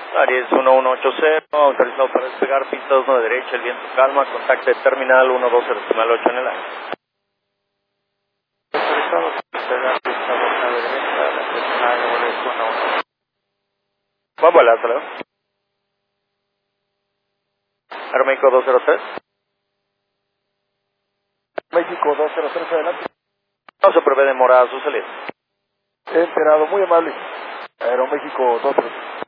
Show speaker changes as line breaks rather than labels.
Aries 1180, autorizado para despegar, pista 29 derecha, el viento calma, contacto de terminal 1208 en el aire.
Autorizado para despegar, pista 29 derecha, la terminal 1211.
Va a volar, hasta luego. Aeroméxico 203.
México 203, adelante.
No se prevé demora a su salida.
Enterado, muy amable. Aeroméxico 203.